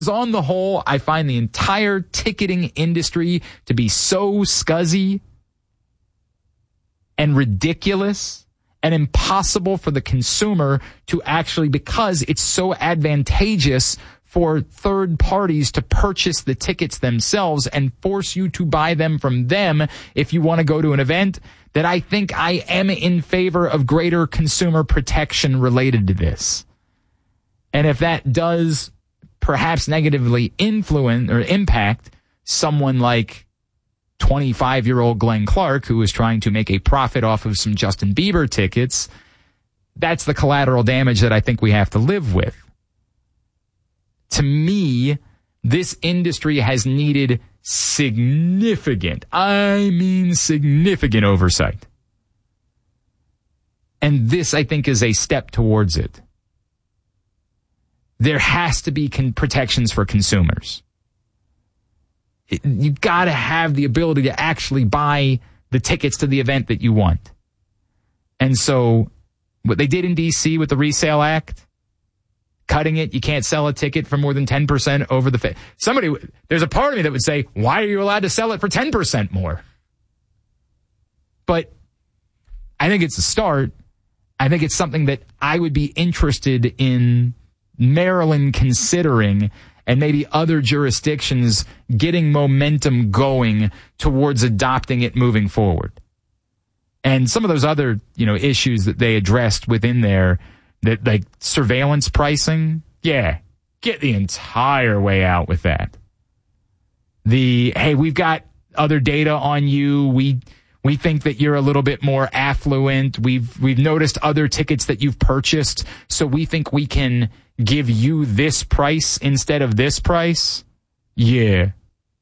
On the whole, I find the entire ticketing industry to be so scuzzy and ridiculous and impossible for the consumer to actually, because it's so advantageous for third parties to purchase the tickets themselves and force you to buy them from them if you want to go to an event, that I think I am in favor of greater consumer protection related to this. And if that does perhaps negatively influence or impact someone like 25-year-old Glenn Clark, who is trying to make a profit off of some Justin Bieber tickets, that's the collateral damage that I think we have to live with. To me, this industry has needed significant oversight. And this, I think, is a step towards it. There has to be protections for consumers. You've got to have the ability to actually buy the tickets to the event that you want. And so what they did in D.C. with the Resale Act, cutting it, you can't sell a ticket for more than 10% over the there's a part of me that would say, why are you allowed to sell it for 10% more? But I think it's a start. I think it's something that I would be interested in Maryland considering, and maybe other jurisdictions getting momentum going towards adopting it moving forward. And some of those other, issues that they addressed within there, that like surveillance pricing, yeah, get the entire way out with that. Hey, we've got other data on you. We think that you're a little bit more affluent. We've noticed other tickets that you've purchased, so we think we can give you this price instead of this price. Yeah.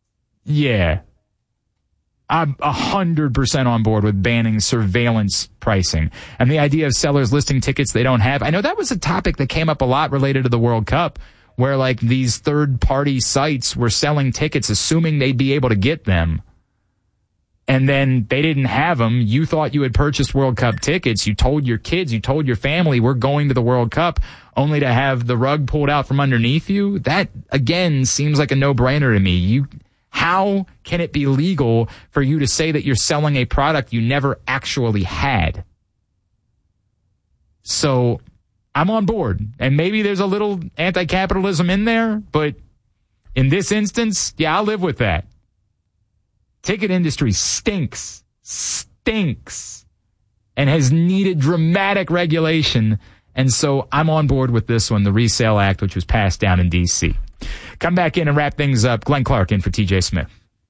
I'm 100% on board with banning surveillance pricing. And the idea of sellers listing tickets they don't have. I know that was a topic that came up a lot related to the World Cup, where like these third-party sites were selling tickets assuming they'd be able to get them. And then they didn't have them. You thought you had purchased World Cup tickets. You told your kids, you told your family, we're going to the World Cup, only to have the rug pulled out from underneath you. That, again, seems like a no-brainer to me. How can it be legal for you to say that you're selling a product you never actually had? So I'm on board. And maybe there's a little anti-capitalism in there, but in this instance, yeah, I'll live with that. Ticket industry stinks, and has needed dramatic regulation. And so I'm on board with this one, the Resale Act, which was passed down in D.C. Come back in and wrap things up. Glenn Clark in for TJ Smith.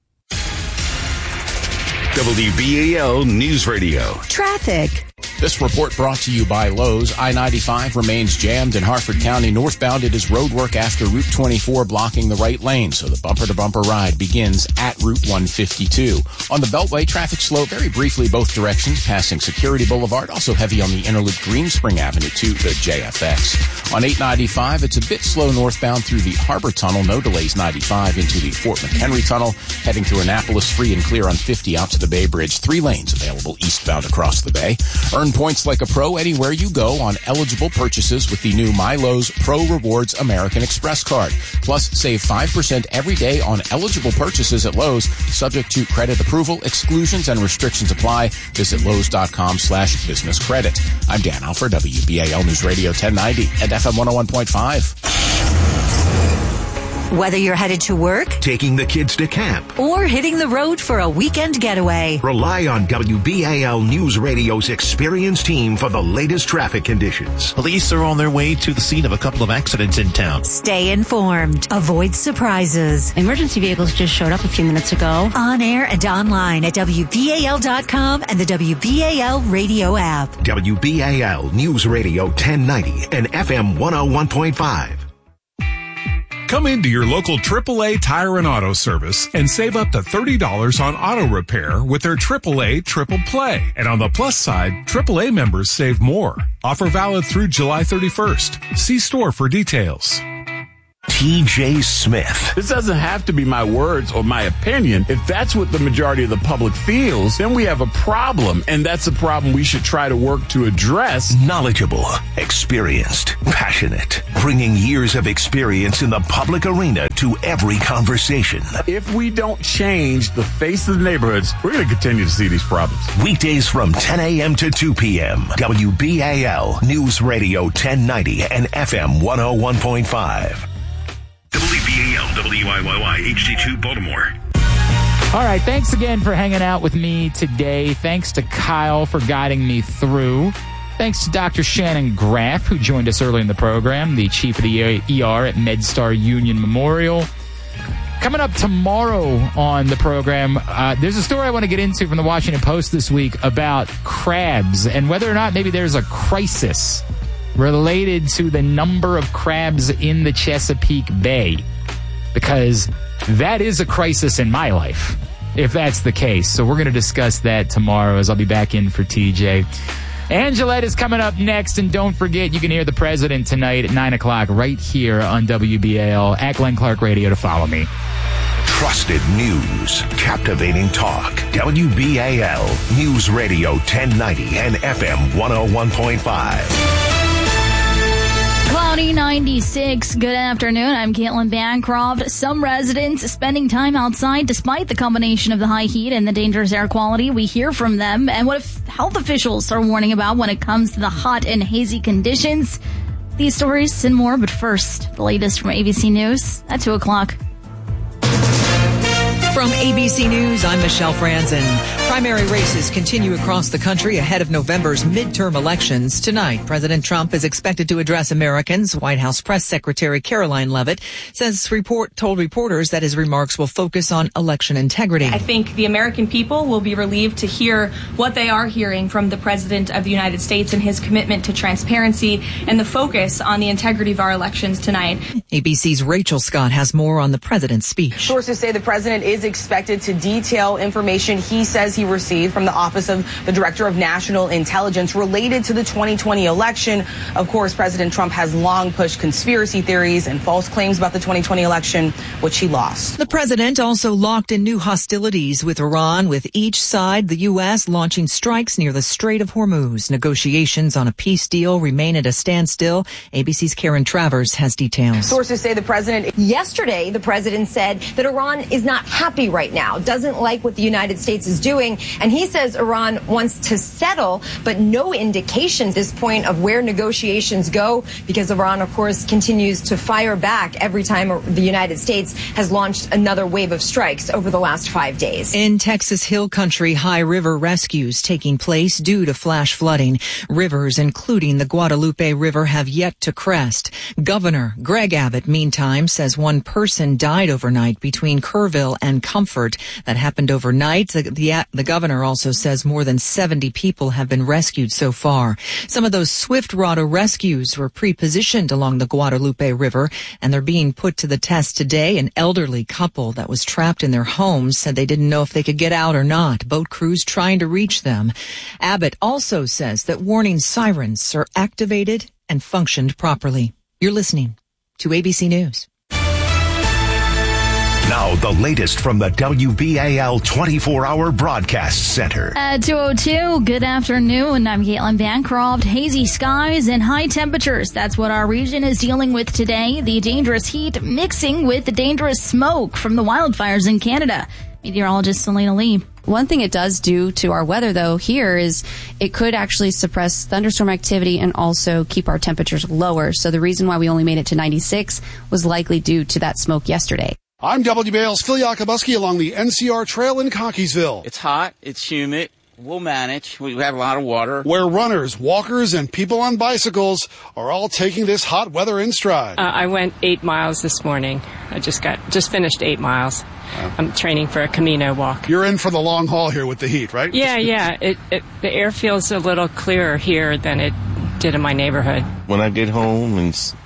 WBAL News Radio. Traffic. This report brought to you by Lowe's. I-95 remains jammed in Harford County. Northbound, it is roadwork after Route 24 blocking the right lane, so the bumper-to-bumper ride begins at Route 152. On the Beltway, traffic slow very briefly both directions, passing Security Boulevard. Also heavy on the inner loop Greenspring Avenue to the JFX. On 895, it's a bit slow northbound through the Harbor Tunnel. No delays 95 into the Fort McHenry Tunnel. Heading through Annapolis, free and clear on 50 out to the Bay Bridge. 3 lanes available eastbound across the bay. Earn points like a pro anywhere you go on eligible purchases with the new MyLowe's Pro Rewards American Express card. Plus, save 5% every day on eligible purchases at Lowe's, subject to credit approval. Exclusions and restrictions apply. Visit Lowe's.com/business credit. I'm Dan Alford, WBAL News Radio 1090 and FM 101.5. Whether you're headed to work, taking the kids to camp, or hitting the road for a weekend getaway, rely on WBAL News Radio's experienced team for the latest traffic conditions. Police are on their way to the scene of a couple of accidents in town. Stay informed. Avoid surprises. Emergency vehicles just showed up a few minutes ago. On air and online at WBAL.com and the WBAL radio app. WBAL News Radio 1090 and FM 101.5. Come into your local AAA Tire and Auto Service and save up to $30 on auto repair with their AAA Triple Play. And on the plus side, AAA members save more. Offer valid through July 31st. See store for details. TJ Smith. This doesn't have to be my words or my opinion. If that's what the majority of the public feels, then we have a problem, and that's a problem we should try to work to address. Knowledgeable, experienced, passionate, bringing years of experience in the public arena to every conversation. If we don't change the face of the neighborhoods, we're going to continue to see these problems. Weekdays from 10 a.m. to 2 p.m. WBAL News Radio 1090 and FM 101.5. WBAL, WIYY, HD2 Baltimore. All right, thanks again for hanging out with me today. Thanks to Kyle for guiding me through. Thanks to Dr. Shannon Graff, who joined us early in the program, the chief of the ER at MedStar Union Memorial. Coming up tomorrow on the program, there's a story I want to get into from the Washington Post this week about crabs and whether or not maybe there's a crisis related to the number of crabs in the Chesapeake Bay, because that is a crisis in my life, if that's the case. So we're going to discuss that tomorrow as I'll be back in for TJ. Angelette is coming up next, and don't forget, you can hear the president tonight at 9 o'clock right here on WBAL at Glenn Clark Radio to follow me. Trusted news, captivating talk. WBAL News Radio 1090 and FM 101.5. Cloudy 96. Good afternoon. I'm Caitlin Bancroft. Some residents spending time outside despite the combination of the high heat and the dangerous air quality. We hear from them. And what if health officials are warning about when it comes to the hot and hazy conditions? These stories and more. But first, the latest from ABC News at 2 o'clock. From ABC News, I'm Michelle Franzen. Primary races continue across the country ahead of November's midterm elections. Tonight, President Trump is expected to address Americans. White House Press Secretary Caroline Leavitt told reporters that his remarks will focus on election integrity. I think the American people will be relieved to hear what they are hearing from the President of the United States and his commitment to transparency and the focus on the integrity of our elections tonight. ABC's Rachel Scott has more on the president's speech. Sources say the president is expected to detail information he says he received from the Office of the Director of National Intelligence related to the 2020 election. Of course, President Trump has long pushed conspiracy theories and false claims about the 2020 election, which he lost. The president also locked in new hostilities with Iran, with each side, the U.S., launching strikes near the Strait of Hormuz. Negotiations on a peace deal remain at a standstill. ABC's Karen Travers has details. Sources say the president... Yesterday, the president said that Iran is not happy right now, doesn't like what the United States is doing, and he says Iran wants to settle, but no indication at this point of where negotiations go, because Iran, of course, continues to fire back every time the United States has launched another wave of strikes over the last 5 days. In Texas Hill Country, high river rescues taking place due to flash flooding. Rivers, including the Guadalupe River, have yet to crest. Governor Greg Abbott, meantime, says one person died overnight between Kerrville and Comfort. That happened overnight. The governor also says more than 70 people have been rescued so far. Some of those Swift-Rata rescues were pre-positioned along the Guadalupe River, and they're being put to the test today. An elderly couple that was trapped in their homes said they didn't know if they could get out or not. Boat crews trying to reach them. Abbott also says that warning sirens are activated and functioned properly. You're listening to ABC News. Now, the latest from the WBAL 24-hour broadcast center. At 2:02, good afternoon. I'm Caitlin Bancroft. Hazy skies and high temperatures. That's what our region is dealing with today. The dangerous heat mixing with the dangerous smoke from the wildfires in Canada. Meteorologist Selena Lee. One thing it does do to our weather, though, here is it could actually suppress thunderstorm activity and also keep our temperatures lower. So the reason why we only made it to 96 was likely due to that smoke yesterday. I'm WBAL's Phil Yakubuski along the NCR Trail in Cockeysville. It's hot, it's humid, we'll manage. We have a lot of water. Where runners, walkers, and people on bicycles are all taking this hot weather in stride. I went 8 miles this morning. I just finished 8 miles. I'm training for a Camino walk. You're in for the long haul here with the heat, right? Yeah. The air feels a little clearer here than it did in my neighborhood. When I get home and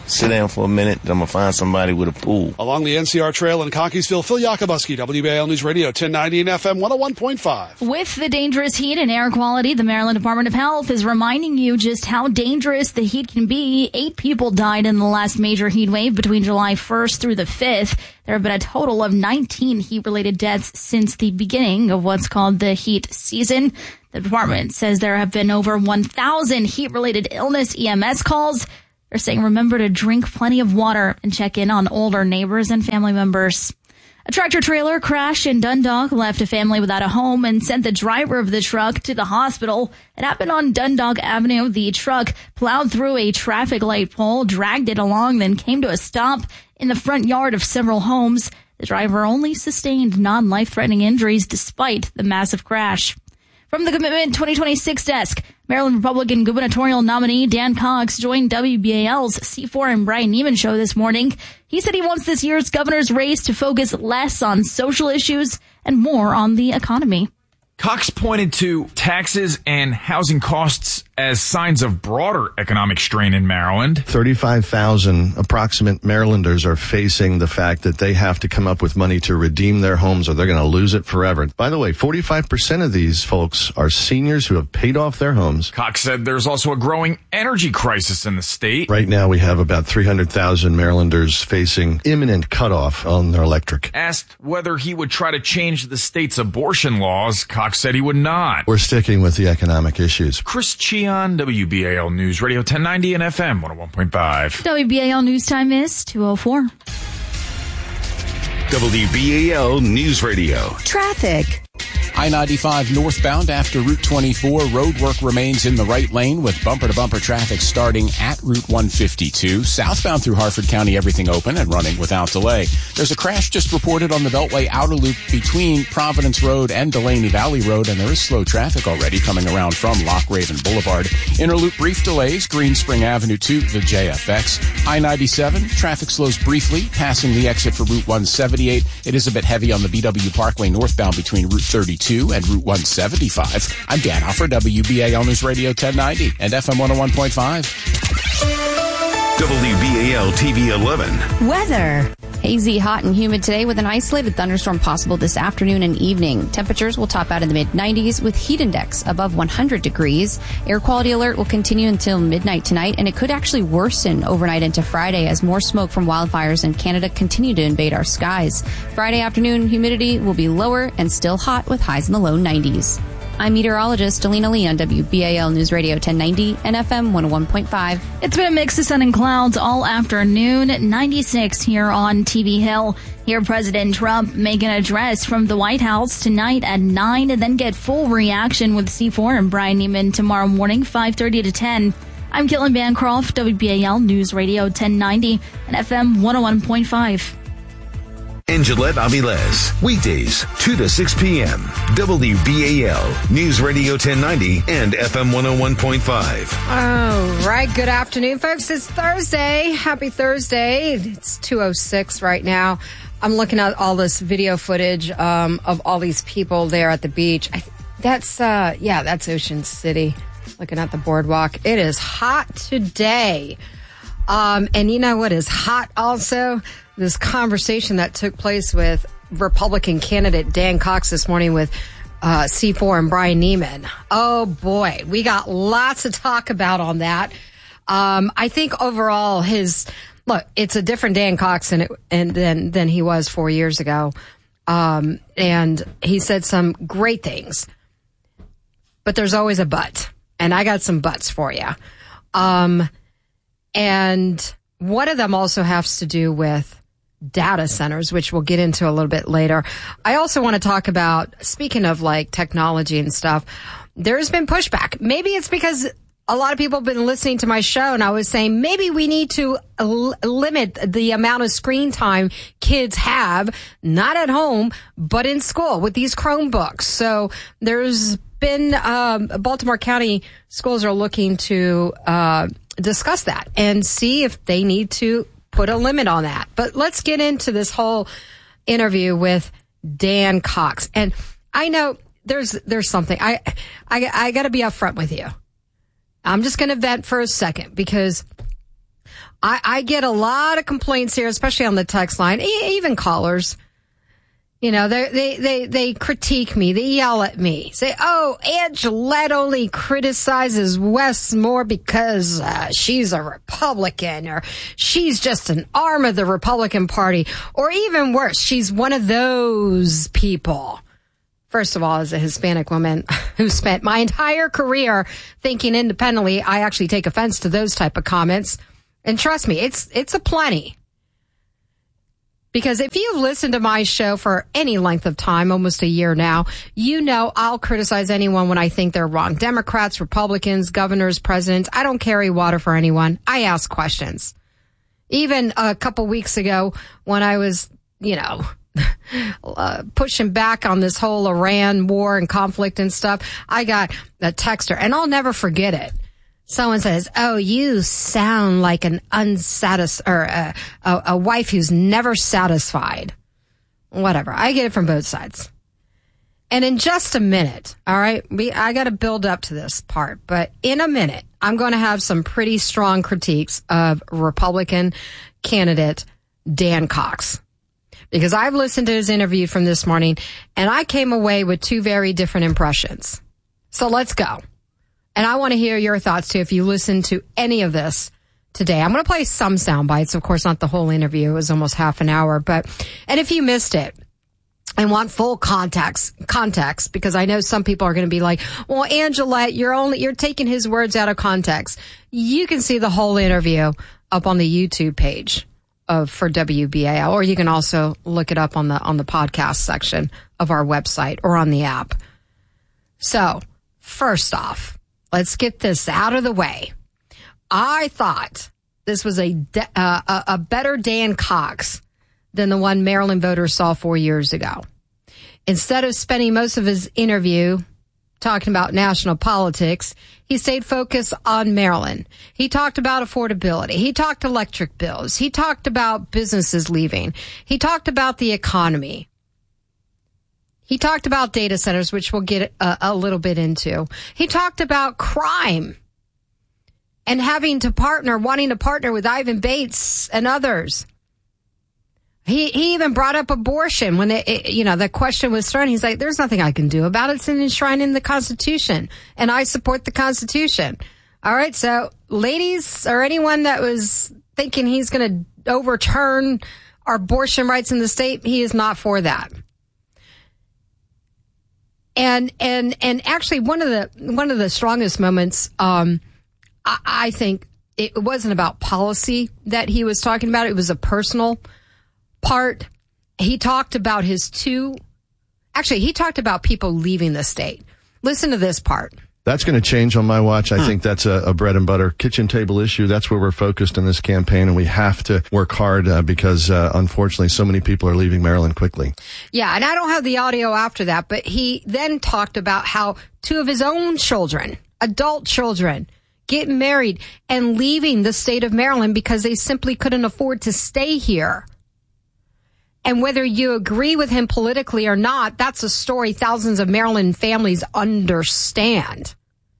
sit down for a minute, then I'm going to find somebody with a pool. Along the NCR Trail in Cockeysville, Phil Yakubuski, WBAL News Radio 1090 and FM 101.5. With the dangerous heat and air quality, the Maryland Department of Health is reminding you just how dangerous the heat can be. 8 people died in the last major heat wave between July 1st through the 5th. There have been a total of 19 heat-related deaths since the beginning of what's called the heat season. The department says there have been over 1,000 heat-related illness EMS calls. They're saying remember to drink plenty of water and check in on older neighbors and family members. A tractor-trailer crashed in Dundalk, left a family without a home, and sent the driver of the truck to the hospital. It happened on Dundalk Avenue. The truck plowed through a traffic light pole, dragged it along, then came to a stop in the front yard of several homes. The driver only sustained non-life-threatening injuries despite the massive crash. From the Commitment 2026 desk, Maryland Republican gubernatorial nominee Dan Cox joined WBAL's C4 and Brian Neiman show this morning. He said he wants this year's governor's race to focus less on social issues and more on the economy. Cox pointed to taxes and housing costs as signs of broader economic strain in Maryland. 35,000 approximate Marylanders are facing the fact that they have to come up with money to redeem their homes or they're going to lose it forever. By the way, 45% of these folks are seniors who have paid off their homes. Cox said there's also a growing energy crisis in the state. Right now we have about 300,000 Marylanders facing imminent cutoff on their electric. Asked whether he would try to change the state's abortion laws, Cox said he would not. We're sticking with the economic issues. Chris Cheon, WBAL News Radio 1090 and FM 101.5. WBAL News Time is 2:04. WBAL News Radio. Traffic. I-95 northbound after Route 24. Road work remains in the right lane with bumper-to-bumper traffic starting at Route 152. Southbound through Harford County, everything open and running without delay. There's a crash just reported on the Beltway outer loop between Providence Road and Delaney Valley Road, and there is slow traffic already coming around from Loch Raven Boulevard. Inner loop brief delays, Green Spring Avenue to the JFX. I-97, traffic slows briefly, passing the exit for Route 178. It is a bit heavy on the BW Parkway northbound between Route 32 and Route 175. I'm Dan Huffer, WBAL News Radio 1090 and FM 101.5. WBAL TV 11. Weather. Hazy, hot, and humid today with an isolated thunderstorm possible this afternoon and evening. Temperatures will top out in the mid-90s with heat index above 100 degrees. Air quality alert will continue until midnight tonight, and it could actually worsen overnight into Friday as more smoke from wildfires in Canada continue to invade our skies. Friday afternoon, humidity will be lower and still hot with highs in the low 90s. I'm meteorologist Alina Lee on WBAL News Radio 1090 and FM 101.5. It's been a mix of sun and clouds all afternoon. 96 here on TV Hill. Here President Trump make an address from the White House tonight at 9 and then get full reaction with C4 and Brian Neiman tomorrow morning 5:30 to 10. I'm Caitlin Bancroft, WBAL News Radio 1090 and FM 101.5. And Gillette Avilés, weekdays, 2 to 6 p.m. WBAL, News Radio 1090 and FM 101.5. All right, good afternoon, folks. It's Thursday. Happy Thursday. It's 2:06 right now. I'm looking at all this video footage of all these people there at the beach. That's Ocean City, looking at the boardwalk. It is hot today. And you know what is hot also? This conversation that took place with Republican candidate Dan Cox this morning with C4 and Brian Neiman. Oh boy, we got lots to talk about on that. I think overall it's a different Dan Cox than he was 4 years ago. And he said some great things, but there's always a but, and I got some buts for you. And one of them also has to do with data centers, which we'll get into a little bit later. I also want to talk about, speaking of like technology and stuff, there's been pushback. Maybe it's because a lot of people have been listening to my show, and I was saying maybe we need to limit the amount of screen time kids have, not at home, but in school with these Chromebooks. So there's been, Baltimore County schools are looking to discuss that and see if they need to put a limit on that. But let's get into this whole interview with Dan Cox. And I know there's something I got to be upfront with you. I'm just going to vent for a second because I get a lot of complaints here, especially on the text line, even callers. You know, they critique me. They yell at me. Say, oh, Angelette only criticizes Wes Moore because she's a Republican, or she's just an arm of the Republican Party, or even worse, she's one of those people. First of all, as a Hispanic woman who spent my entire career thinking independently, I actually take offense to those type of comments. And trust me, it's aplenty. Because if you've listened to my show for any length of time, almost a year now, you know I'll criticize anyone when I think they're wrong. Democrats, Republicans, governors, presidents. I don't carry water for anyone. I ask questions. Even a couple weeks ago when I was, pushing back on this whole Iran war and conflict and stuff, I got a texter, and I'll never forget it. Someone says, oh, you sound like an unsatisfied, or a wife who's never satisfied. Whatever. I get it from both sides. And in just a minute, all right, I got to build up to this part, but in a minute, I'm going to have some pretty strong critiques of Republican candidate Dan Cox. Because I've listened to his interview from this morning, and I came away with two very different impressions. So let's go. And I want to hear your thoughts, too, if you listen to any of this today. I'm going to play some sound bites. Of course, not the whole interview. It was almost half an hour. And if you missed it and want full context, because I know some people are going to be like, well, Angelette, you're taking his words out of context. You can see the whole interview up on the YouTube page for WBAL, or you can also look it up on the podcast section of our website or on the app. So, first off, let's get this out of the way. I thought this was a better Dan Cox than the one Maryland voters saw 4 years ago. Instead of spending most of his interview talking about national politics, he stayed focused on Maryland. He talked about affordability. He talked electric bills. He talked about businesses leaving. He talked about the economy. He talked about data centers, which we'll get a little bit into. He talked about crime and wanting to partner with Ivan Bates and others. He even brought up abortion when the question was thrown. He's like, there's nothing I can do about it. It's enshrined in the Constitution, and I support the Constitution. All right, so ladies, or anyone that was thinking he's going to overturn our abortion rights in the state, he is not for that. And actually one of the strongest moments, I think it wasn't about policy that he was talking about. It was a personal part. He talked about he talked about people leaving the state. Listen to this part. That's going to change on my watch. I think that's a bread and butter kitchen table issue. That's where we're focused in this campaign, and we have to work hard because, unfortunately, so many people are leaving Maryland quickly. Yeah, and I don't have the audio after that, but he then talked about how two of his own children, adult children, getting married and leaving the state of Maryland because they simply couldn't afford to stay here. And whether you agree with him politically or not, that's a story thousands of Maryland families understand.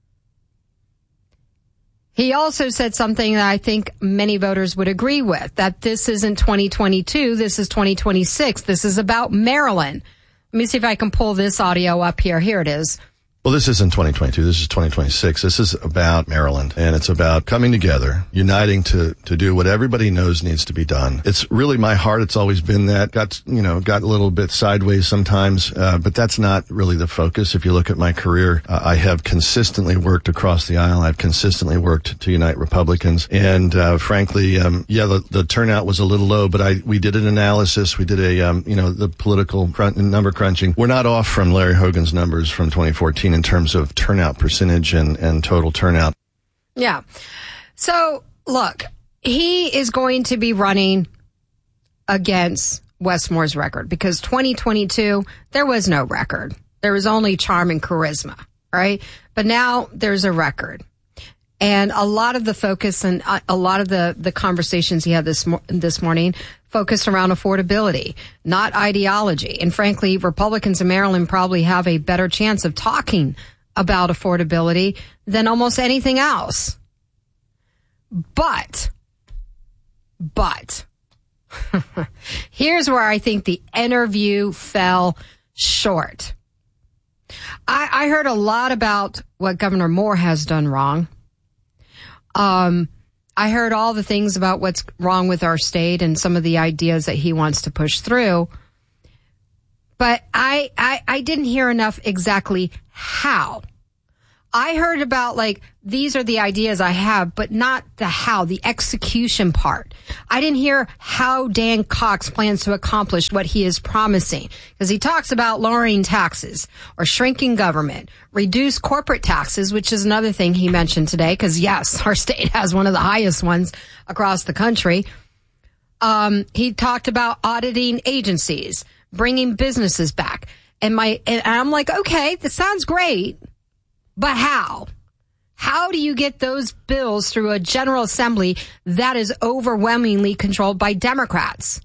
He also said something that I think many voters would agree with, that this isn't 2022, this is 2026. This is about Maryland. Let me see if I can pull this audio up here. Here it is. Well, this isn't 2022. This is 2026. This is about Maryland, and it's about coming together, uniting to do what everybody knows needs to be done. It's really my heart. It's always been that. Got a little bit sideways sometimes, but that's not really the focus. If you look at my career, I have consistently worked across the aisle. I've consistently worked to unite Republicans, and frankly, the turnout was a little low, but we did an analysis. We did the political number crunching. We're not off from Larry Hogan's numbers from 2014. In terms of turnout percentage and total turnout. Yeah. So, look, he is going to be running against Wes Moore's record because 2022, there was no record. There was only charm and charisma, right? But now there's a record. And a lot of the focus and a lot of the conversations he had this morning focused around affordability, not ideology. And frankly, Republicans in Maryland probably have a better chance of talking about affordability than almost anything else. But But here's where I think the interview fell short. I heard a lot about what Governor Moore has done wrong. I heard all the things about what's wrong with our state and some of the ideas that he wants to push through. But I didn't hear enough exactly how. I heard about, like, these are the ideas I have, but not the how, the execution part. I didn't hear how Dan Cox plans to accomplish what he is promising, because he talks about lowering taxes or shrinking government, reduce corporate taxes, which is another thing he mentioned today, because, yes, our state has one of the highest ones across the country. He talked about auditing agencies, bringing businesses back. And I'm like, okay, that sounds great. But how? How do you get those bills through a General Assembly that is overwhelmingly controlled by Democrats?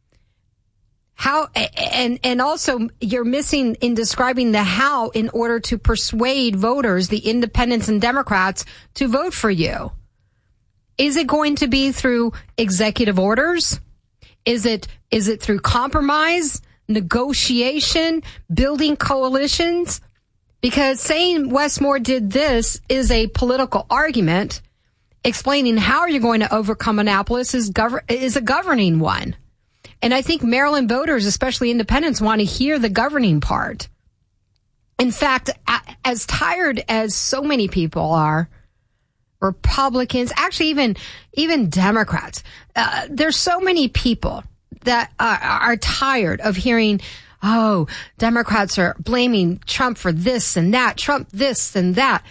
How, and also you're missing in describing the how in order to persuade voters, the independents and Democrats, to vote for you. Is it going to be through executive orders? Is it through compromise, negotiation, building coalitions? Because saying Wes Moore did this is a political argument. Explaining how you're going to overcome Annapolis is a governing one. And I think Maryland voters, especially independents, want to hear the governing part. In fact, as tired as so many people are, Republicans, actually even Democrats, there's so many people that are tired of hearing, oh, Democrats are blaming Trump for this and that, Trump this and that.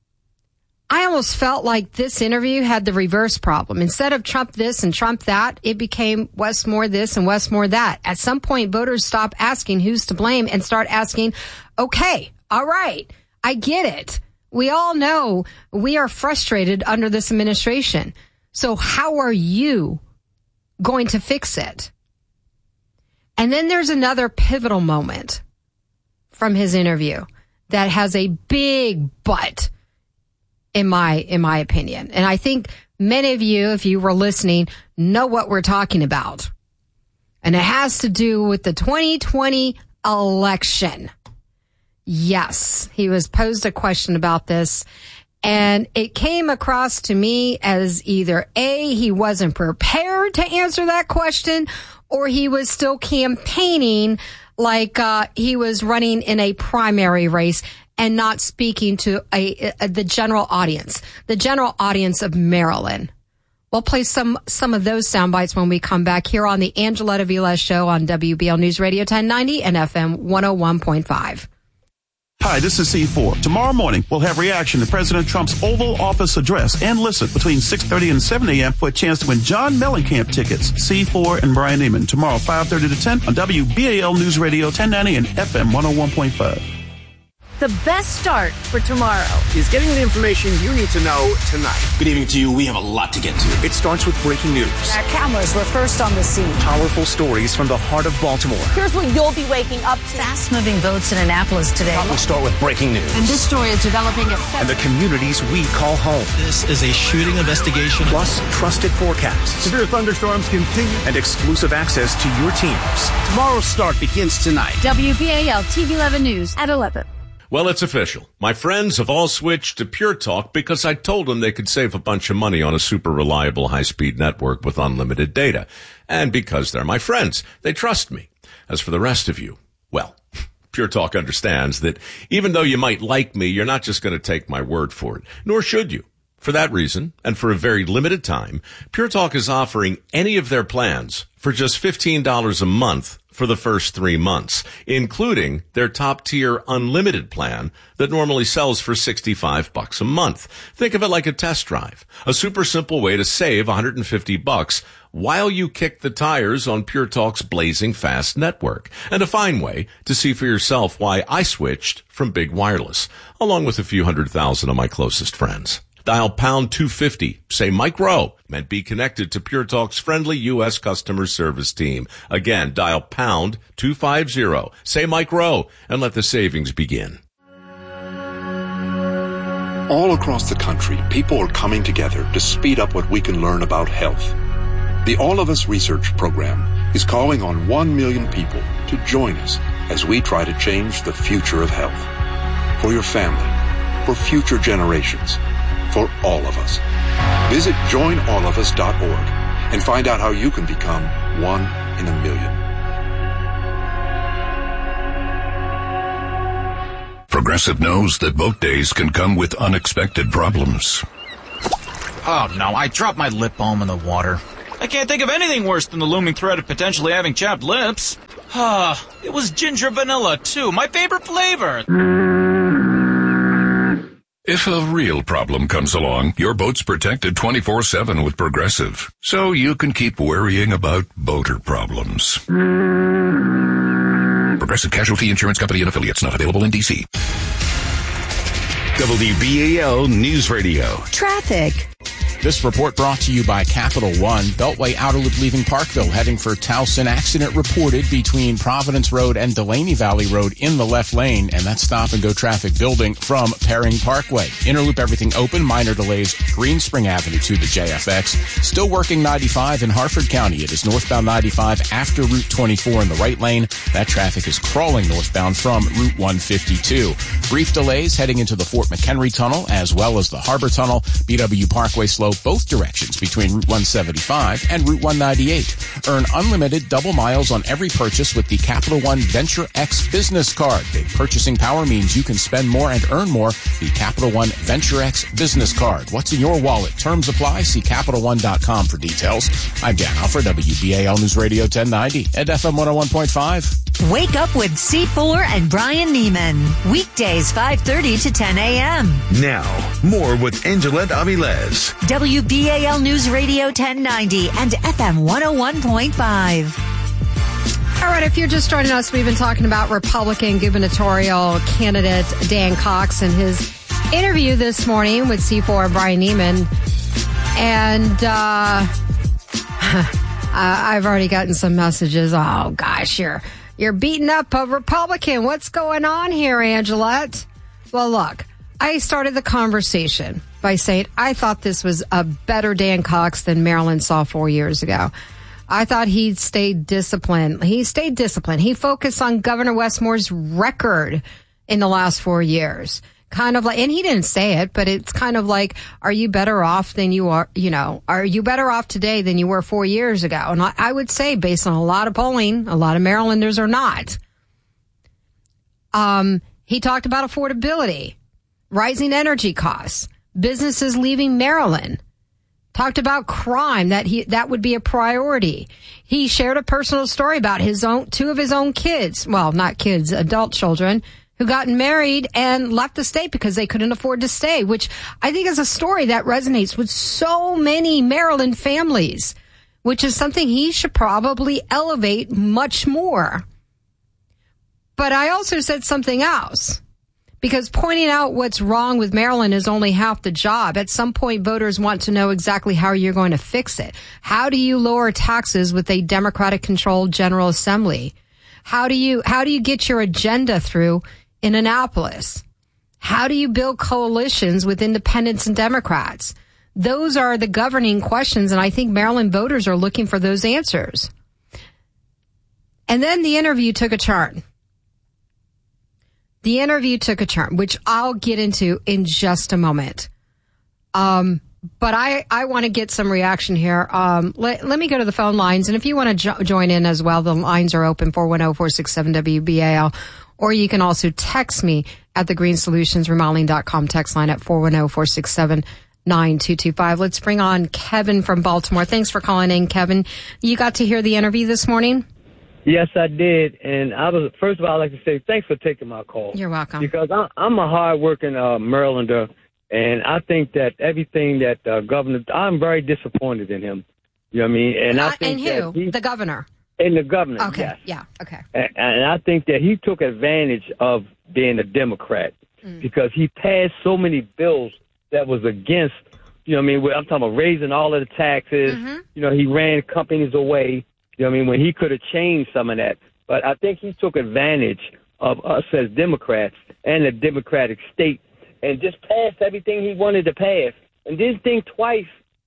I almost felt like this interview had the reverse problem. Instead of Trump this and Trump that, it became Wes Moore this and Wes Moore that. At some point, voters stop asking who's to blame and start asking, okay, all right, I get it. We all know we are frustrated under this administration. So how are you going to fix it? And then there's another pivotal moment from his interview that has a big but in my opinion. And I think many of you, if you were listening, know what we're talking about. And it has to do with the 2020 election. Yes, he was posed a question about this, and it came across to me as either A, he wasn't prepared to answer that question, or he was still campaigning like he was running in a primary race and not speaking to the general audience of Maryland. We'll play some of those sound bites when we come back here on the Angeletta Velez Show on WBL News Radio 1090 and FM 101.5. Hi, this is C4. Tomorrow morning, we'll have reaction to President Trump's Oval Office address and listen between 6:30 and 7 a.m. for a chance to win John Mellencamp tickets. C4 and Brian Neiman tomorrow, 5:30 to 10 on WBAL News Radio 1090 and FM 101.5. The best start for tomorrow is getting the information you need to know tonight. Good evening to you. We have a lot to get to. It starts with breaking news. Our cameras were first on the scene. Powerful stories from the heart of Baltimore. Here's what you'll be waking up to. Fast-moving votes in Annapolis today. We'll start with breaking news. And this story is developing at 7. And the communities we call home. This is a shooting investigation. Plus, trusted forecasts. Severe thunderstorms continue. And exclusive access to your teams. Tomorrow's start begins tonight. WBAL TV 11 News at 11. Well, it's official. My friends have all switched to Pure Talk because I told them they could save a bunch of money on a super reliable high-speed network with unlimited data. And because they're my friends, they trust me. As for the rest of you, well, Pure Talk understands that even though you might like me, you're not just going to take my word for it, nor should you. For that reason, and for a very limited time, Pure Talk is offering any of their plans for just $15 a month for the first 3 months, including their top-tier unlimited plan that normally sells for $65 a month. Think of it like a test drive, a super simple way to save $150 while you kick the tires on Pure Talk's blazing fast network, and a fine way to see for yourself why I switched from big wireless, along with a few 100,000 of my closest friends. Dial pound 250, say Mike Rowe, and be connected to Pure Talk's friendly U.S. customer service team. Again, dial pound 250, say Mike Rowe, and let the savings begin. All across the country, people are coming together to speed up what we can learn about health. The All of Us Research Program is calling on 1 million people to join us as we try to change the future of health. For your family, for future generations, for all of us. Visit joinallofus.org and find out how you can become 1 in a million. Progressive knows that boat days can come with unexpected problems. Oh no, I dropped my lip balm in the water. I can't think of anything worse than the looming threat of potentially having chapped lips. It was ginger vanilla, too, my favorite flavor. If a real problem comes along, your boat's protected 24/7 with Progressive, so you can keep worrying about boater problems. Progressive Casualty Insurance Company and Affiliates, not available in D.C. WBAL News Radio. Traffic. This report brought to you by Capital One. Beltway outer loop leaving Parkville, heading for Towson. Accident reported between Providence Road and Delaney Valley Road in the left lane, and that's stop-and-go traffic building from Perring Parkway. Inner loop everything open, minor delays. Green Spring Avenue to the JFX. Still working 95 in Harford County. It is northbound 95 after Route 24 in the right lane. That traffic is crawling northbound from Route 152. Brief delays heading into the Fort McHenry Tunnel as well as the Harbor Tunnel. BW Parkway slow both directions between Route 175 and Route 198. Earn unlimited double miles on every purchase with the Capital One Venture X Business Card. Big purchasing power means you can spend more and earn more. The Capital One Venture X Business Card. What's in your wallet? Terms apply. See CapitalOne.com for details. I'm Dan Alford, WBAL News Radio 1090 and FM 101.5. Wake up with C4 and Brian Neiman. Weekdays 5:30 to 10 a.m. Now, more with Angelette Avilés. WBAL News Radio 1090 and FM 101.5. All right, if you're just joining us, we've been talking about Republican gubernatorial candidate Dan Cox and his interview this morning with C4 and Brian Neiman. And I've already gotten some messages. Oh, gosh, you're beating up a Republican. What's going on here, Angelette? Well, look, I started the conversation by saying I thought this was a better Dan Cox than Maryland saw 4 years ago. I thought he'd stayed disciplined. He stayed disciplined. He focused on Governor Westmore's record in the last 4 years. Kind of like, and he didn't say it, but it's kind of like, are you better off than you are, are you better off today than you were 4 years ago? And I would say, based on a lot of polling, a lot of Marylanders are not. He talked about affordability, rising energy costs, businesses leaving Maryland. Talked about crime, that would be a priority. He shared a personal story about two of his own kids. Well, not kids, adult children who got married and left the state because they couldn't afford to stay, which I think is a story that resonates with so many Maryland families, which is something he should probably elevate much more. But I also said something else. Because pointing out what's wrong with Maryland is only half the job. At some point, voters want to know exactly how you're going to fix it. How do you lower taxes with a Democratic-controlled General Assembly? How do you get your agenda through in Annapolis? How do you build coalitions with independents and Democrats? Those are the governing questions, and I think Maryland voters are looking for those answers. And then the interview took a turn. The interview took a turn, which I'll get into in just a moment. But I want to get some reaction here. Let me go to the phone lines. And if you want to join in as well, the lines are open, 410-467-WBAL. Or you can also text me at the greensolutionsremodeling.com text line at 410-467-9225. Let's bring on Kevin from Baltimore. Thanks for calling in, Kevin. You got to hear the interview this morning? Yes, I did. And first of all, I'd like to say thanks for taking my call. You're welcome. Because I'm a hard-working Marylander, and I think that everything that Governor, I'm very disappointed in him. You know what I mean? And I think the governor? In the governor, okay. Yes. Yeah, okay. And I think that he took advantage of being a Democrat because he passed so many bills that was against, you know what I mean? I'm talking about raising all of the taxes. Mm-hmm. You know, he ran companies away. You know what I mean? When he could have changed some of that. But I think he took advantage of us as Democrats and the Democratic state and just passed everything he wanted to pass and didn't think twice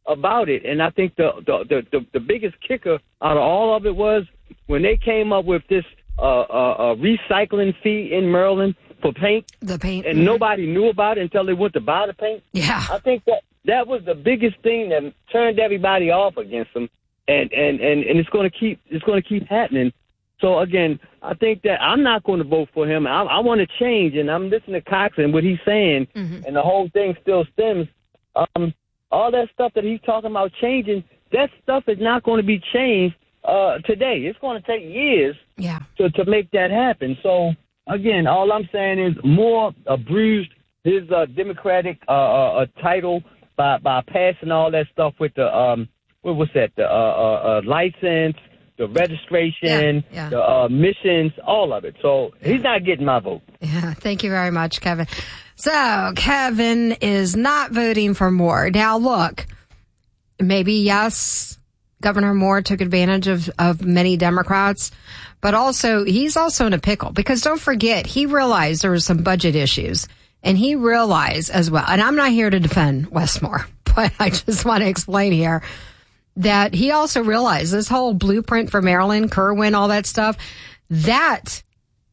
about it. And I think the biggest kicker out of all of it was when they came up with this recycling fee in Maryland for paint. The paint. And nobody knew about it until they went to buy the paint. Yeah. I think that was the biggest thing that turned everybody off against them. And it's going to keep happening. So again, I think that I'm not going to vote for him. I want to change, and I'm listening to Cox and what he's saying, and the whole thing still stems. All that stuff that he's talking about changing, that stuff is not going to be changed today. It's going to take years to make that happen. So again, all I'm saying is more bruised his Democratic title by passing all that stuff with the what was that? The license, the registration, the missions, all of it. So he's not getting my vote. Yeah, thank you very much, Kevin. So Kevin is not voting for Moore. Now, look, maybe, yes, Governor Moore took advantage of many Democrats, but also he's also in a pickle because don't forget, he realized there were some budget issues, and he realized as well, and I'm not here to defend Wes Moore, but I just want to explain here that he also realized this whole blueprint for Maryland, Kerwin, all that stuff, that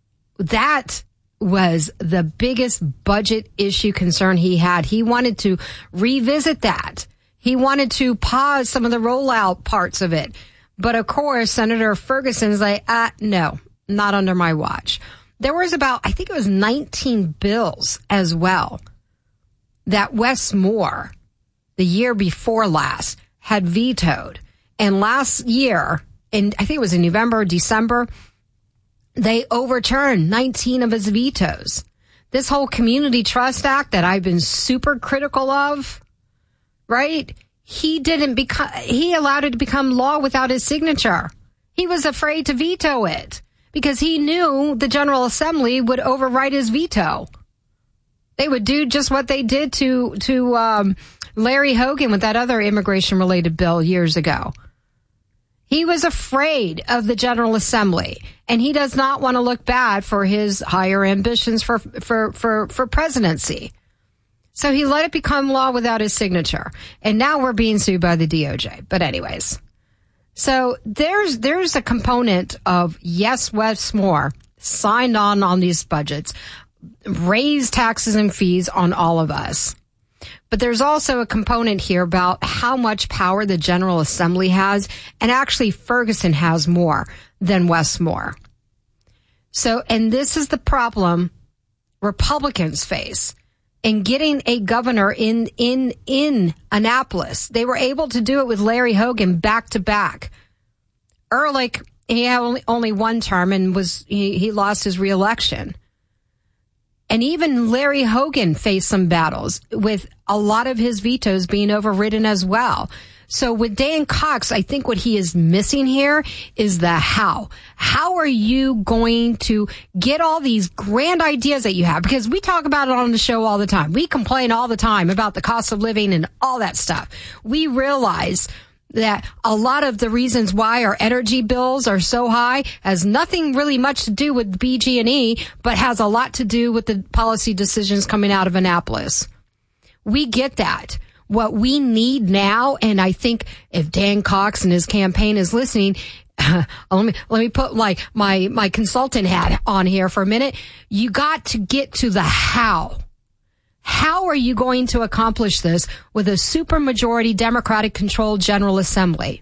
was the biggest budget issue concern he had. He wanted to revisit that. He wanted to pause some of the rollout parts of it. But of course, Senator Ferguson's like, no, not under my watch. There was I think it was 19 bills as well that Wes Moore, the year before last, had vetoed. And last year, I think it was in November or December, they overturned 19 of his vetoes. This whole Community Trust Act that I've been super critical of, right? He allowed it to become law without his signature. He was afraid to veto it because he knew the General Assembly would override his veto. They would do just what they did to Larry Hogan with that other immigration-related bill years ago. He was afraid of the General Assembly, and he does not want to look bad for his higher ambitions for presidency. So he let it become law without his signature, and now we're being sued by the DOJ. But anyways, so there's a component of, yes, Wes Moore signed on these budgets, raised taxes and fees on all of us. But there's also a component here about how much power the General Assembly has, and actually Ferguson has more than Wes Moore. So, and this is the problem Republicans face in getting a governor in Annapolis. They were able to do it with Larry Hogan back to back. Ehrlich, he had only one term and he lost his reelection. And even Larry Hogan faced some battles with a lot of his vetoes being overridden as well. So with Dan Cox, I think what he is missing here is the how. How are you going to get all these grand ideas that you have? Because we talk about it on the show all the time. We complain all the time about the cost of living and all that stuff. We realize that a lot of the reasons why our energy bills are so high has nothing really much to do with BG&E, but has a lot to do with the policy decisions coming out of Annapolis. We get that. What we need now, and I think if Dan Cox and his campaign is listening, let me put like my consultant hat on here for a minute. You got to get to the how. How are you going to accomplish this with a supermajority Democratic-controlled General Assembly?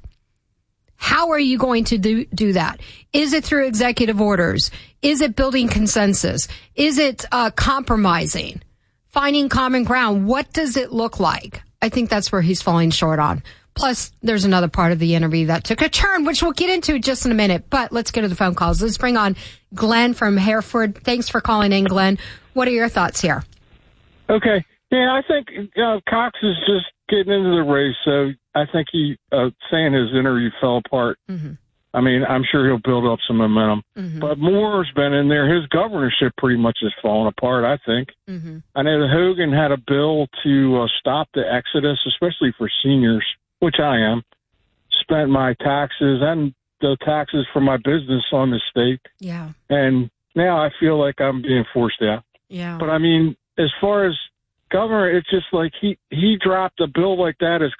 How are you going to do that? Is it through executive orders? Is it building consensus? Is it compromising? Finding common ground? What does it look like? I think that's where he's falling short on. Plus, there's another part of the interview that took a turn, which we'll get into just in a minute. But let's go to the phone calls. Let's bring on Glenn from Hereford. Thanks for calling in, Glenn. What are your thoughts here? Okay. Yeah, I think Cox is just getting into the race, so I think he saying his interview fell apart. Mm-hmm. I mean, I'm sure he'll build up some momentum. Mm-hmm. But Moore's been in there. His governorship pretty much has fallen apart, I think. Mm-hmm. I know that Hogan had a bill to stop the exodus, especially for seniors, which I am. Spent my taxes and the taxes for my business on the state. Yeah. And now I feel like I'm being forced out. Yeah. But, I mean, as far as governor, it's just like he dropped a bill like that as quick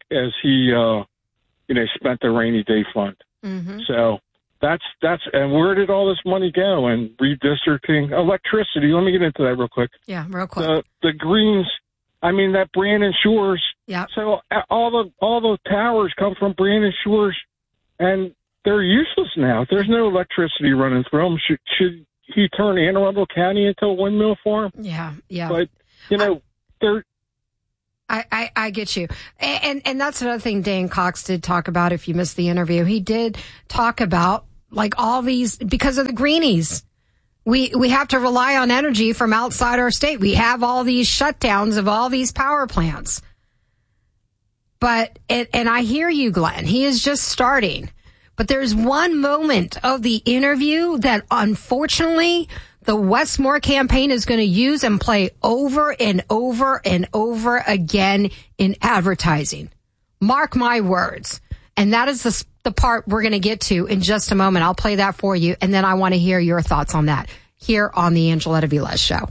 as he, spent the rainy day fund. Mm-hmm. So that's, and where did all this money go? And redistricting, electricity. Let me get into that real quick. Yeah, real quick. The Greens, that Brandon Shores. Yeah. So all the towers come from Brandon Shores, and they're useless now. There's no electricity running through them. Should he turn Anne Arundel County into a windmill farm? Yeah. But they're. I get you. And that's another thing Dan Cox did talk about. If you missed the interview, he did talk about all these, because of the greenies. We have to rely on energy from outside our state. We have all these shutdowns of all these power plants. But, and I hear you, Glenn, he is just starting. But there's one moment of the interview that unfortunately the Westmore campaign is going to use and play over and over and over again in advertising. Mark my words. And that is the part we're going to get to in just a moment. I'll play that for you, and then I want to hear your thoughts on that here on the Angeletta Velez Show.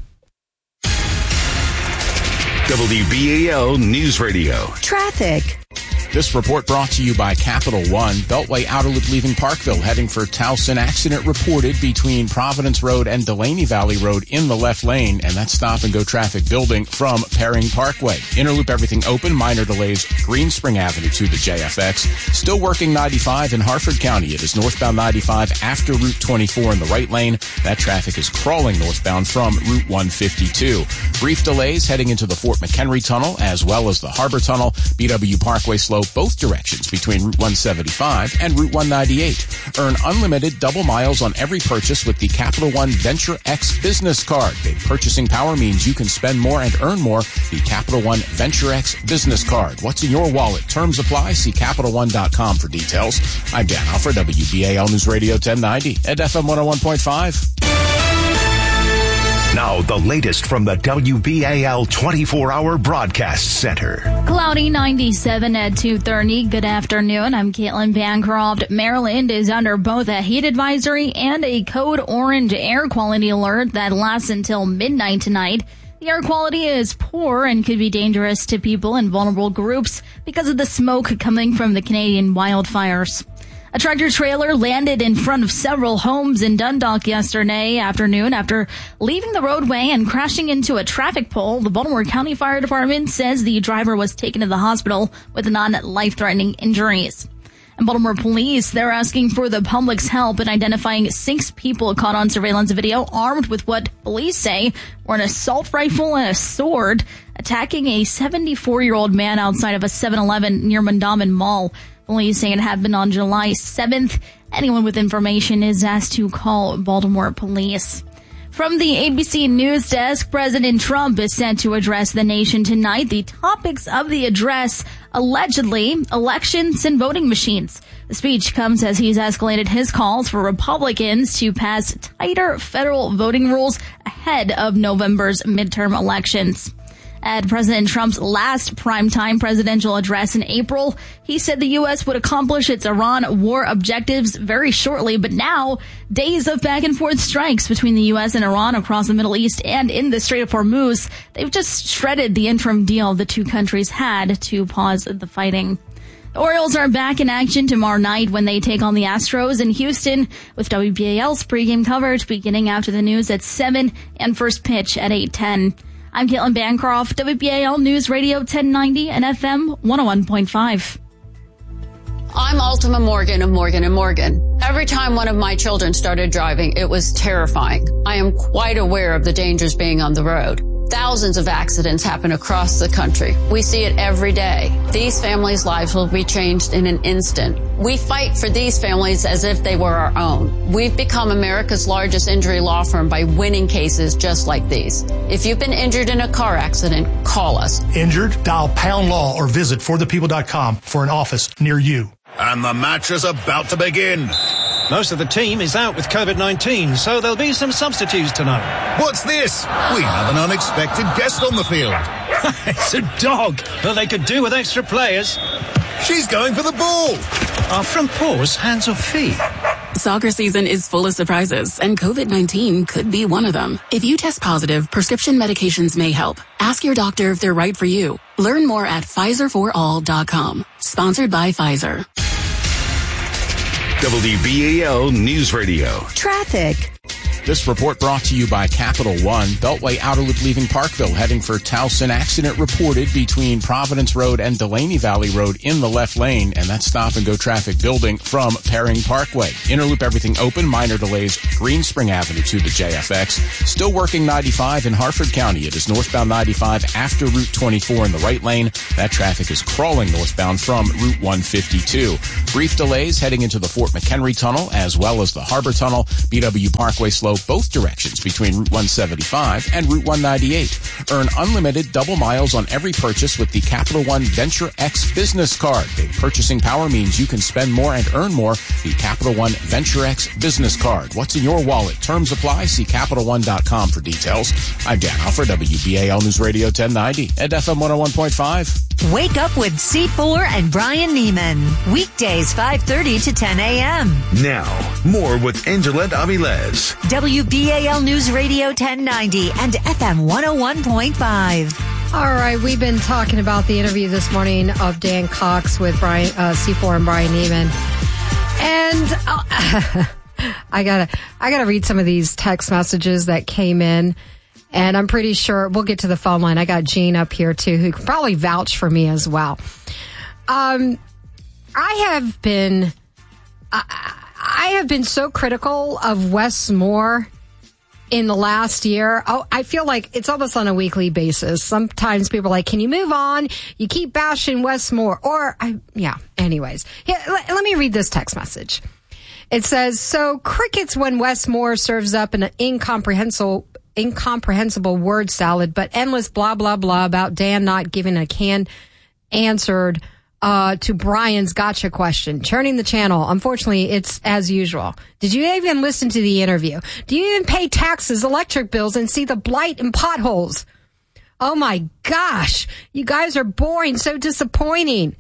WBAL News Radio. Traffic. This report brought to you by Capital One. Beltway outer loop leaving Parkville, heading for Towson. Accident reported between Providence Road and Delaney Valley Road in the left lane, and that's stop-and-go traffic building from Perring Parkway. Inner loop everything open. Minor delays Green Spring Avenue to the JFX. Still working 95 in Harford County. It is northbound 95 after Route 24 in the right lane. That traffic is crawling northbound from Route 152. Brief delays heading into the Fort McHenry Tunnel as well as the Harbor Tunnel. BW Parkway slow both directions between Route 175 and Route 198. Earn unlimited double miles on every purchase with the Capital One Venture X business card. Big purchasing power means you can spend more and earn more. The Capital One Venture X business card. What's in your wallet? Terms apply. See CapitalOne.com for details. I'm Dan Alford, WBAL News Radio 1090 at FM 101.5. Now, the latest from the WBAL 24-hour broadcast center. Cloudy 97 at 2:30. Good afternoon. I'm Caitlin Bancroft. Maryland is under both a heat advisory and a code orange air quality alert that lasts until midnight tonight. The air quality is poor and could be dangerous to people in vulnerable groups because of the smoke coming from the Canadian wildfires. A tractor-trailer landed in front of several homes in Dundalk yesterday afternoon after leaving the roadway and crashing into a traffic pole. The Baltimore County Fire Department says the driver was taken to the hospital with non-life-threatening injuries. And Baltimore police, they're asking for the public's help in identifying 6 people caught on surveillance video armed with what police say were an assault rifle and a sword attacking a 74-year-old man outside of a 7-Eleven near Mondawmin Mall. Police say it happened on July 7th. Anyone with information is asked to call Baltimore police. From the ABC News Desk, President Trump is set to address the nation tonight. The topics of the address, allegedly, elections and voting machines. The speech comes as he's escalated his calls for Republicans to pass tighter federal voting rules ahead of November's midterm elections. At President Trump's last primetime presidential address in April, he said the U.S. would accomplish its Iran war objectives very shortly. But now, days of back-and-forth strikes between the U.S. and Iran across the Middle East and in the Strait of Hormuz, they've just shredded the interim deal the two countries had to pause the fighting. The Orioles are back in action tomorrow night when they take on the Astros in Houston, with WBAL's pregame coverage beginning after the news at 7 and first pitch at 8:10. I'm Caitlin Bancroft, WBAL News Radio 1090 and FM 101.5. I'm Ultima Morgan of Morgan & Morgan. Every time one of my children started driving, it was terrifying. I am quite aware of the dangers being on the road. Thousands of accidents happen across the country. We see it every day. These families' lives will be changed in an instant. We fight for these families as if they were our own. We've become America's largest injury law firm by winning cases just like these. If you've been injured in a car accident, call us. Injured? Dial pound law or visit forthepeople.com for an office near you. And the match is about to begin. Most of the team is out with COVID-19, so there'll be some substitutes tonight. What's this? We have an unexpected guest on the field. It's a dog. Well, they could do with extra players. She's going for the ball. Are front paws hands or feet? Soccer season is full of surprises, and COVID-19 could be one of them. If you test positive, prescription medications may help. Ask your doctor if they're right for you. Learn more at PfizerForAll.com. Sponsored by Pfizer. WBAL News Radio. Traffic. This report brought to you by Capital One. Beltway outer loop leaving Parkville, heading for Towson. Accident reported between Providence Road and Delaney Valley Road in the left lane, and that's stop-and-go traffic building from Perring Parkway. Inner loop everything open, minor delays Green Spring Avenue to the JFX. Still working 95 in Harford County. It is northbound 95 after Route 24 in the right lane. That traffic is crawling northbound from Route 152. Brief delays heading into the Fort McHenry Tunnel as well as the Harbor Tunnel. BW Parkway slow both directions between Route 175 and Route 198. Earn unlimited double miles on every purchase with the Capital One Venture X business card. Big purchasing power means you can spend more and earn more. The Capital One Venture X business card. What's in your wallet? Terms apply. See CapitalOne.com for details. I'm Dan Alford, WBAL News Radio 1090 and FM 101.5. Wake up with C4 and Brian Neiman. Weekdays 5:30 to 10 a.m. Now, more with Angelette Avilés. WBAL News Radio 1090 and FM 101.5. All right, we've been talking about the interview this morning of Dan Cox with C4 and Brian Neiman. And I gotta read some of these text messages that came in. And I'm pretty sure we'll get to the phone line. I got Gene up here too, who can probably vouch for me as well. I have been so critical of Wes Moore in the last year. Oh, I feel like it's almost on a weekly basis. Sometimes people are like, can you move on? You keep bashing Wes Moore. Anyways. Let me read this text message. It says, so crickets when Wes Moore serves up an incomprehensible word salad, but endless blah, blah, blah about Dan not giving a canned answered to Brian's gotcha question. Churning the channel. Unfortunately, it's as usual. Did you even listen to the interview? Do you even pay taxes, electric bills, and see the blight and potholes? Oh my gosh. You guys are boring. So disappointing.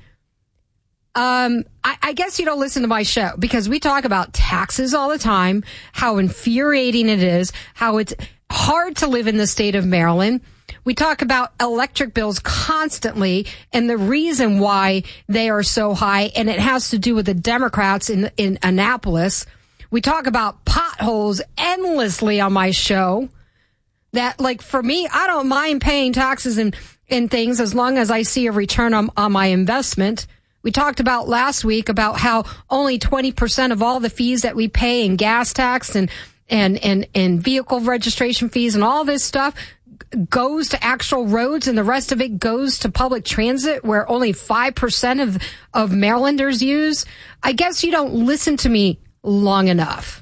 I guess you don't listen to my show because we talk about taxes all the time, how infuriating it is, how it's hard to live in the state of Maryland. We talk about electric bills constantly and the reason why they are so high, and it has to do with the Democrats in Annapolis. We talk about potholes endlessly on my show. That, like, for me, I don't mind paying taxes and things as long as I see a return on my investment. We talked about last week about how only 20% of all the fees that we pay in gas tax and vehicle registration fees and all this stuff goes to actual roads, and the rest of it goes to public transit, where only 5% of Marylanders use. I guess you don't listen to me long enough.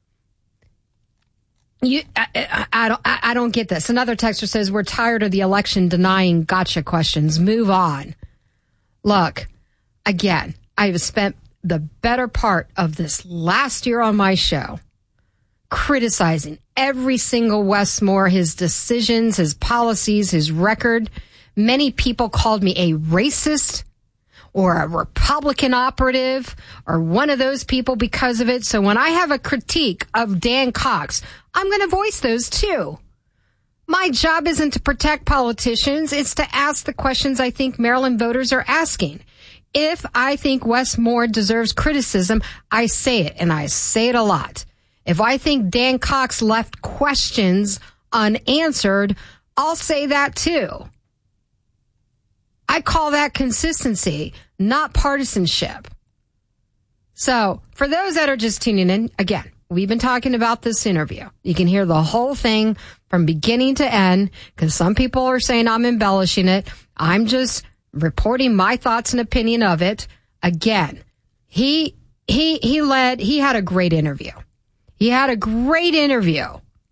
I don't get this. Another texter says, we're tired of the election denying gotcha questions. Move on. Look, again, I've spent the better part of this last year on my show criticizing every single Wes Moore, his decisions, his policies, his record. Many people called me a racist or a Republican operative or one of those people because of it. So when I have a critique of Dan Cox, I'm going to voice those too. My job isn't to protect politicians. It's to ask the questions I think Maryland voters are asking. If I think Wes Moore deserves criticism, I say it, and I say it a lot. If I think Dan Cox left questions unanswered, I'll say that too. I call that consistency, not partisanship. So, for those that are just tuning in, again, we've been talking about this interview. You can hear the whole thing from beginning to end, because some people are saying I'm embellishing it. I'm just reporting my thoughts and opinion of it. Again, he had a great interview. He had a great interview.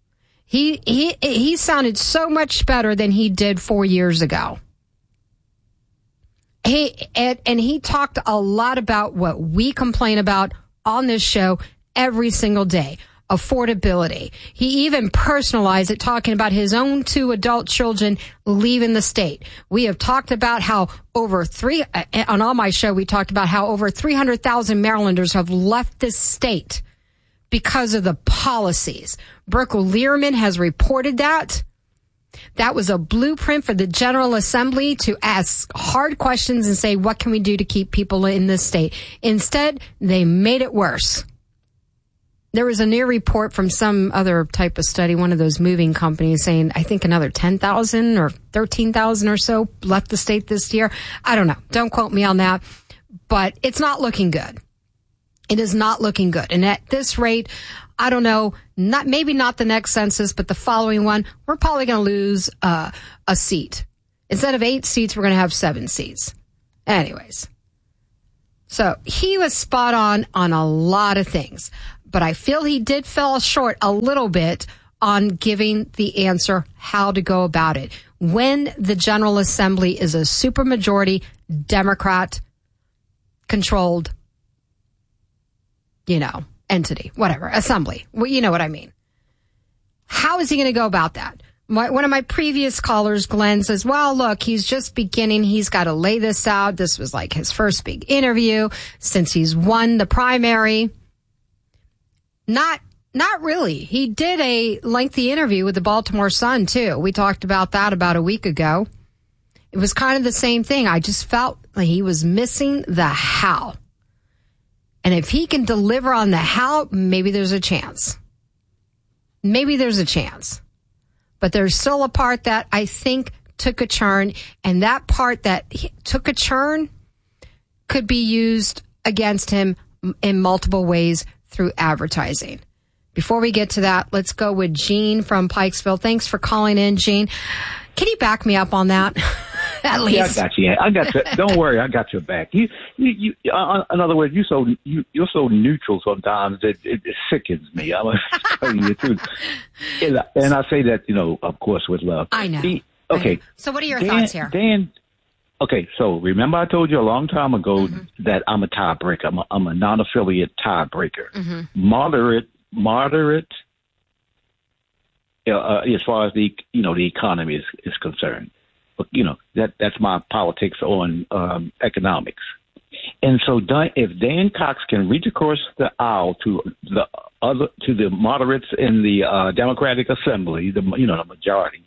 He sounded so much better than he did 4 years ago. He talked a lot about what we complain about on this show every single day. Affordability. He even personalized it, talking about his own 2 adult children leaving the state. We have talked about how on all my show, we talked about how over 300,000 Marylanders have left this state because of the policies. Brooke Learman has reported that. That was a blueprint for the General Assembly to ask hard questions and say, what can we do to keep people in this state? Instead, they made it worse. There was a new report from some other type of study, one of those moving companies, saying, I think another 10,000 or 13,000 or so left the state this year. I don't know. Don't quote me on that. But it's not looking good. It is not looking good. And at this rate, I don't know, maybe not the next census, but the following one, we're probably going to lose a seat. Instead of 8 seats, we're going to have 7 seats. Anyways. So he was spot on a lot of things. But I feel he did fall short a little bit on giving the answer how to go about it. When the General Assembly is a supermajority Democrat-controlled, entity, whatever, assembly. Well, you know what I mean. How is he going to go about that? One of my previous callers, Glenn, says, well, look, he's just beginning. He's got to lay this out. This was like his first big interview since he's won the primary. Not really. He did a lengthy interview with the Baltimore Sun, too. We talked about that about a week ago. It was kind of the same thing. I just felt like he was missing the how. And if he can deliver on the how, maybe there's a chance. Maybe there's a chance. But there's still a part that I think took a turn, and that part that took a turn could be used against him in multiple ways through advertising. Before we get to that, let's go with Gene from Pikesville. Thanks for calling in, Gene. Can you back me up on that? At least. Yeah, I got you. I got you. Don't worry, I got your back. You. In other words, you're so neutral sometimes that it sickens me. I'm gonna tell you the truth, and I say that of course with love. I know. Okay. So, what are your thoughts here, Dan? Okay, so remember I told you a long time ago that I'm a tiebreaker. I'm a non-affiliate tiebreaker. Moderate. As far as the economy is concerned, but that's my politics on economics. And so if Dan Cox can reach across the aisle to the moderates in the Democratic Assembly, the majority,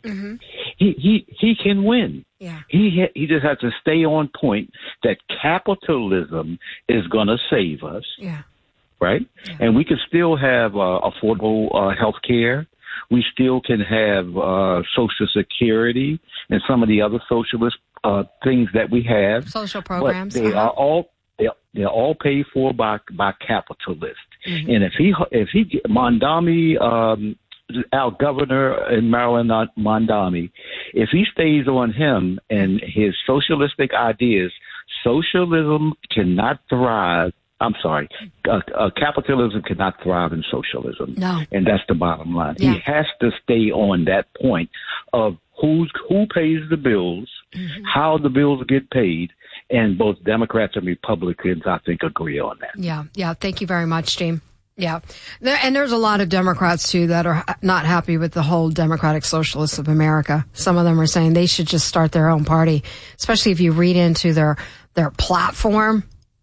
he can win. Yeah. He just has to stay on point that capitalism is going to save us. Yeah. Right? Yeah. And we can still have affordable health care. We still can have Social Security and some of the other socialist things that we have. Social programs. But they are all they're all paid for by capitalists. And if he Mondami, our governor in Maryland, Mondami, if he stays on him and his socialistic ideas, socialism cannot thrive. I'm sorry, capitalism cannot thrive in socialism. No. And that's the bottom line. Yeah. He has to stay on that point of who pays the bills, how the bills get paid, and both Democrats and Republicans, I think, agree on that. Yeah. Thank you very much, Gene. Yeah. And there's a lot of Democrats, too, that are not happy with the whole Democratic Socialists of America. Some of them are saying they should just start their own party, especially if you read into their platform.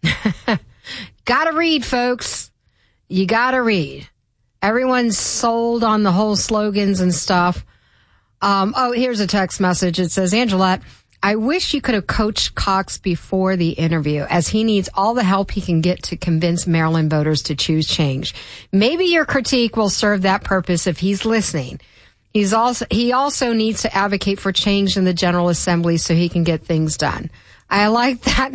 Gotta read, folks. You gotta read. Everyone's sold on the whole slogans and stuff. Here's a text message. It says, Angelette, I wish you could have coached Cox before the interview, as he needs all the help he can get to convince Maryland voters to choose change. Maybe your critique will serve that purpose if he's listening. He also needs to advocate for change in the General Assembly so he can get things done. I like that.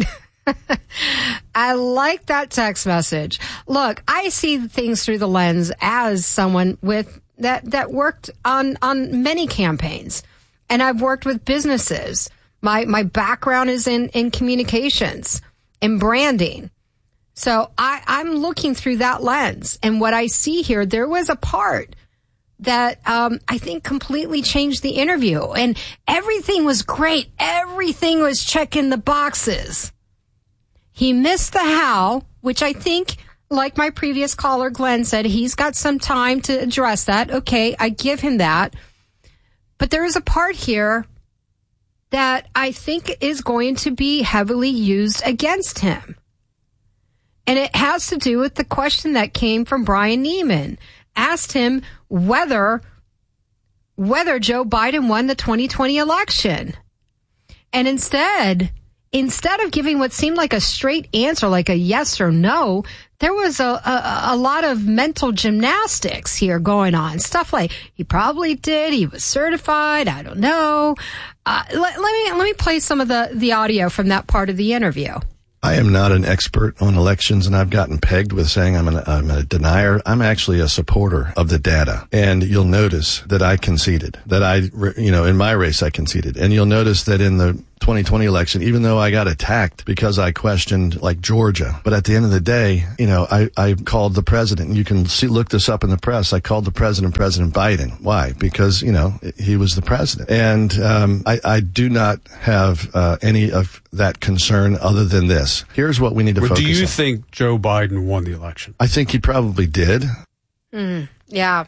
I like that text message. Look, I see things through the lens as someone with that worked on many campaigns, and I've worked with businesses. My background is in communications and branding. So I'm looking through that lens, and what I see here, there was a part that I think completely changed the interview, and everything was great. Everything was checking the boxes. He missed the how, which I think, like my previous caller, Glenn, said, he's got some time to address that. Okay, I give him that. But there is a part here that I think is going to be heavily used against him. And it has to do with the question that came from Brian Neiman. Asked him whether Joe Biden won the 2020 election. And instead of giving what seemed like a straight answer, like a yes or no, there was a lot of mental gymnastics here going on. Stuff like, he probably did, he was certified, I don't know. Let me play some of the audio from that part of the interview. I am not an expert on elections, and I've gotten pegged with saying I'm a denier. I'm actually a supporter of the data. And you'll notice that I conceded, in my race I conceded. And you'll notice that in the 2020 election, even though I got attacked because I questioned like Georgia, but at the end of the day, I called the president. You can look this up in the press. I called the President Biden. Why? Because, he was the president. And I do not have any of that concern other than this. Here's what we need to focus on. Do you think Joe Biden won the election? I think he probably did. Yeah.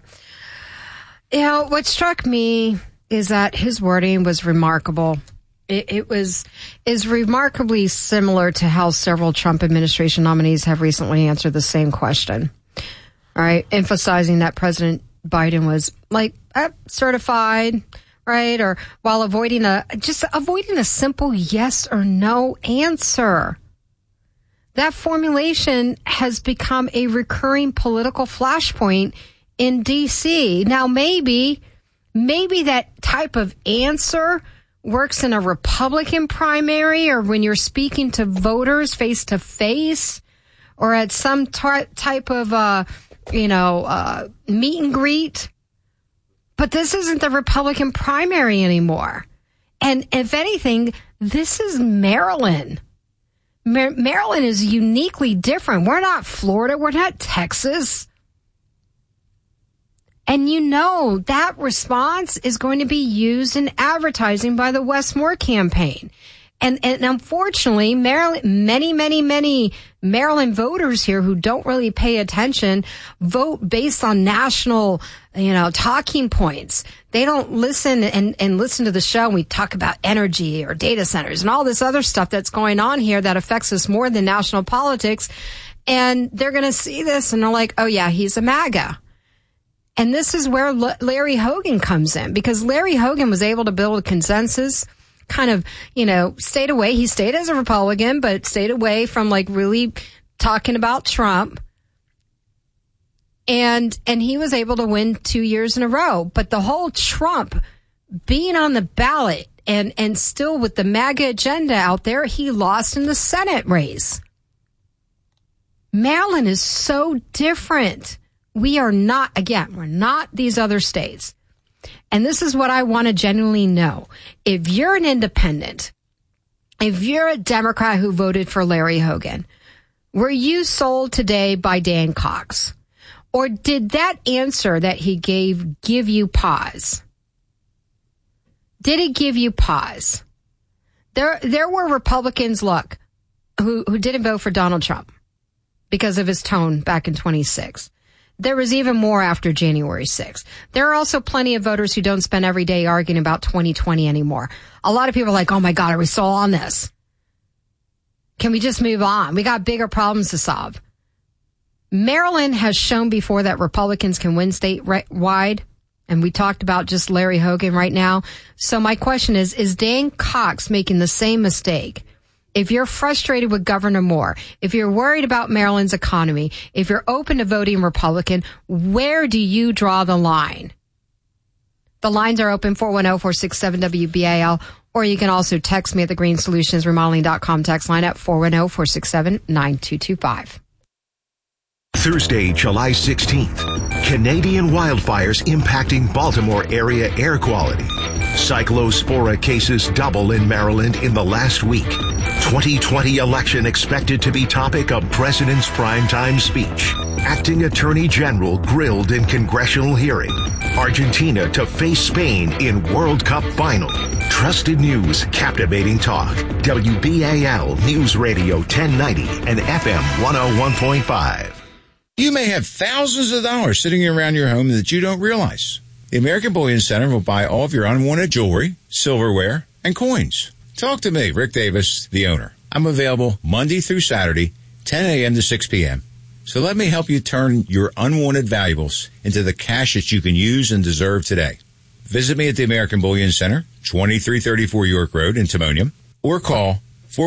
What struck me is that his wording was remarkable. It is remarkably similar to how several Trump administration nominees have recently answered the same question. All right, emphasizing that President Biden was certified, right? Or while avoiding a simple yes or no answer. That formulation has become a recurring political flashpoint in D.C. Now, maybe that type of answer works in a Republican primary, or when you're speaking to voters face to face, or at some type of meet and greet. But this isn't the Republican primary anymore. And if anything, this is Maryland. Maryland is uniquely different. We're not Florida. We're not Texas. And that response is going to be used in advertising by the Wes Moore campaign. And unfortunately, many Maryland voters here who don't really pay attention vote based on national, talking points. They don't listen and listen to the show. And we talk about energy or data centers and all this other stuff that's going on here that affects us more than national politics. And they're going to see this and they're like, oh yeah, he's a MAGA. And this is where Larry Hogan comes in, because Larry Hogan was able to build a consensus, kind of, stayed away. He stayed as a Republican, but stayed away from really talking about Trump. And he was able to win 2 years in a row. But the whole Trump being on the ballot and still with the MAGA agenda out there, he lost in the Senate race. Maryland is so different. We're not these other states. And this is what I want to genuinely know. If you're an independent, if you're a Democrat who voted for Larry Hogan, were you sold today by Dan Cox? Or did that answer that he gave give you pause? Did it give you pause? There were Republicans, who didn't vote for Donald Trump because of his tone back in 2016. There was even more after January 6th. There are also plenty of voters who don't spend every day arguing about 2020 anymore. A lot of people are like, oh my God, are we still on this? Can we just move on? We got bigger problems to solve. Maryland has shown before that Republicans can win statewide. And we talked about just Larry Hogan right now. So my question is Dan Cox making the same mistake? If you're frustrated with Governor Moore, if you're worried about Maryland's economy, if you're open to voting Republican, where do you draw the line? The lines are open, 410-467-WBAL, or you can also text me at the greensolutionsremodeling.com text line at 410-467-9225. Thursday, July 16th. Canadian wildfires impacting Baltimore area air quality. Cyclospora cases double in Maryland in the last week. 2020 election expected to be topic of President's primetime speech. Acting Attorney General grilled in congressional hearing. Argentina to face Spain in World Cup final. Trusted news, captivating talk. WBAL News Radio 1090 and FM 101.5. You may have thousands of dollars sitting around your home that you don't realize. The American Bullion Center will buy all of your unwanted jewelry, silverware, and coins. Talk to me, Rick Davis, the owner. I'm available Monday through Saturday, 10 a.m. to 6 p.m. So let me help you turn your unwanted valuables into the cash that you can use and deserve today. Visit me at the American Bullion Center, 2334 York Road in Timonium, or call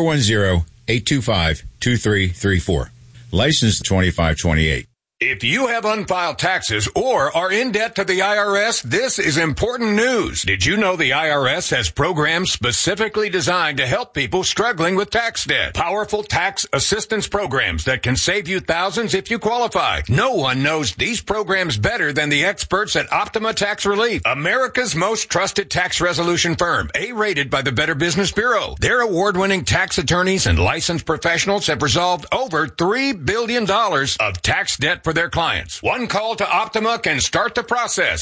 410-825-2334. License 2528. If you have unfiled taxes or are in debt to the IRS, this is important news. Did you know the IRS has programs specifically designed to help people struggling with tax debt? Powerful tax assistance programs that can save you thousands if you qualify. No one knows these programs better than the experts at Optima Tax Relief, America's most trusted tax resolution firm, A-rated by the Better Business Bureau. Their award-winning tax attorneys and licensed professionals have resolved over $3 billion of tax debt for their clients. One call to Optima can start the process.